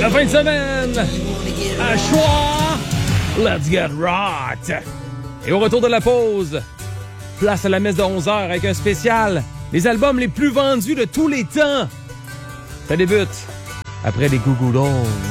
La fin de semaine, à choix, let's get right. Et au retour de la pause, place à la messe de 11h avec un spécial, les albums les plus vendus de tous les temps. Ça débute après les Goo Goo Dolls.